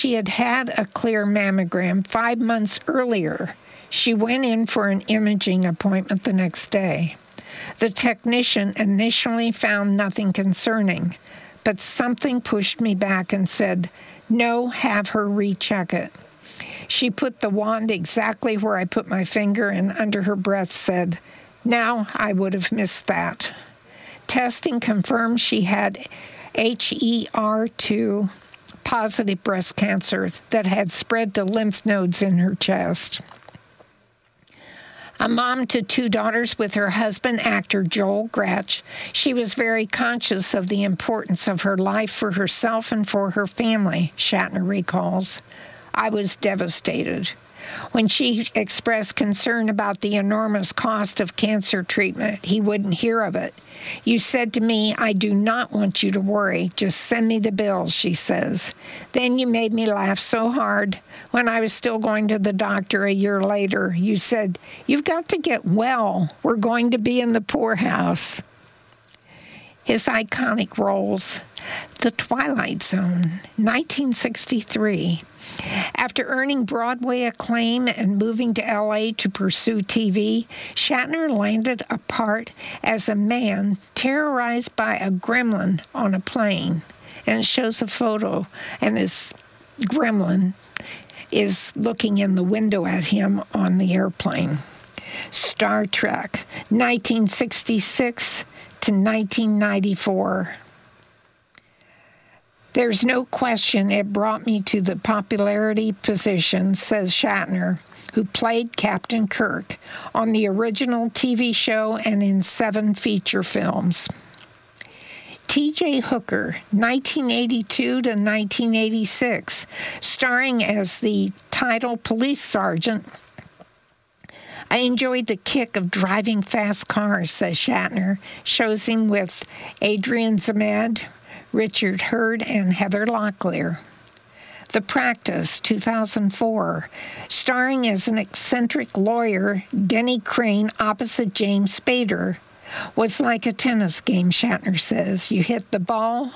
She had had a clear mammogram 5 months earlier. She went in for an imaging appointment the next day. The technician initially found nothing concerning, but something pushed me back and said, "No, have her recheck it." She put the wand exactly where I put my finger and under her breath said, "Now I would have missed that." Testing confirmed she had HER2 positive breast cancer that had spread to lymph nodes in her chest. A mom to 2 daughters with her husband, actor Joel Gretsch, she was very conscious of the importance of her life for herself and for her family, Shatner recalls. "I was devastated. When she expressed concern about the enormous cost of cancer treatment, he wouldn't hear of it. You said to me, 'I do not want you to worry. Just send me the bills,' she says. Then you made me laugh so hard. When I was still going to the doctor a year later, you said, 'You've got to get well. We're going to be in the poorhouse.'" His iconic roles. The Twilight Zone, 1963. After earning Broadway acclaim and moving to L.A. to pursue TV, Shatner landed a part as a man terrorized by a gremlin on a plane. And it shows a photo, and this gremlin is looking in the window at him on the airplane. Star Trek, 1966 to 1994. "There's no question it brought me to the popularity position," says Shatner, who played Captain Kirk on the original TV show and in 7 feature films. T.J. Hooker, 1982 to 1986, starring as the title police sergeant. "I enjoyed the kick of driving fast cars," says Shatner. Shows him with Adrian Zmed, Richard Hurd, and Heather Locklear. The Practice, 2004, starring as an eccentric lawyer, Denny Crane opposite James Spader, was like a tennis game, Shatner says. You hit the ball,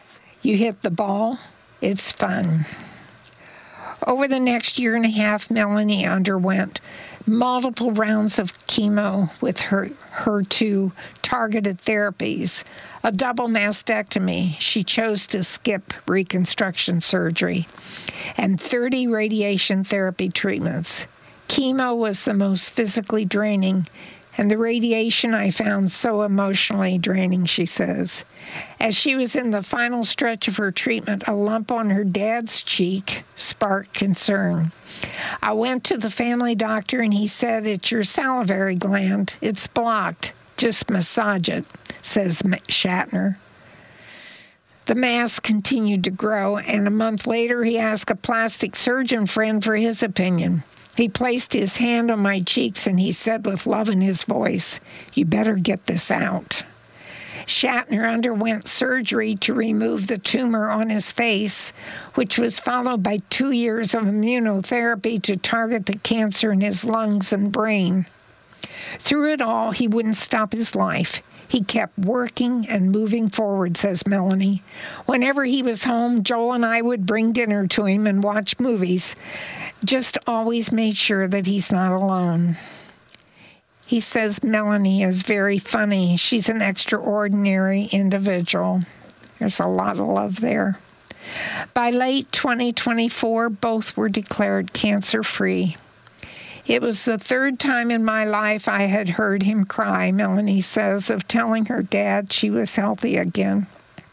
it's fun. Over the next year and a half, Melanie underwent multiple rounds of chemo with her 2 targeted therapies, a double mastectomy. She chose to skip reconstruction surgery, and 30 radiation therapy treatments. Chemo was the most physically draining, and the radiation I found so emotionally draining, she says. As she was in the final stretch of her treatment, a lump on her dad's cheek sparked concern. "I went to the family doctor and he said, 'It's your salivary gland. It's blocked. Just massage it,'" says Shatner. The mass continued to grow, and a month later he asked a plastic surgeon friend for his opinion. "He placed his hand on my cheeks and he said with love in his voice, 'You better get this out.'" Shatner underwent surgery to remove the tumor on his face, which was followed by 2 years of immunotherapy to target the cancer in his lungs and brain. Through it all, he wouldn't stop his life. He kept working and moving forward, says Melanie. "Whenever he was home, Joel and I would bring dinner to him and watch movies. Just always made sure that he's not alone." He says Melanie is very funny. She's an extraordinary individual. There's a lot of love there. By late 2024, both were declared cancer-free. "It was the 3rd time in my life I had heard him cry," Melanie says, of telling her dad she was healthy again.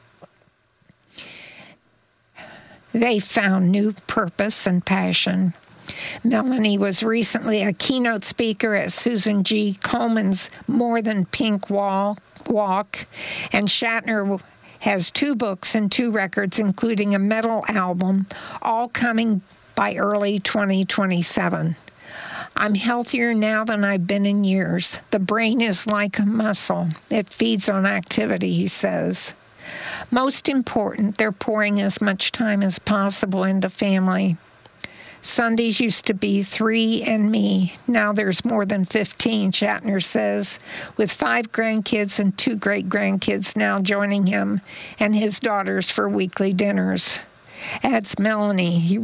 They found new purpose and passion. Melanie was recently a keynote speaker at Susan G. Komen's More Than Pink Walk, and Shatner has 2 books and 2 records, including a metal album, all coming by early 2027. "I'm healthier now than I've been in years. The brain is like a muscle. It feeds on activity," he says. Most important, they're pouring as much time as possible into family. "Sundays used to be 3 and me. Now there's more than 15, Shatner says, with 5 grandkids and 2 great-grandkids now joining him and his daughters for weekly dinners. That's Melanie.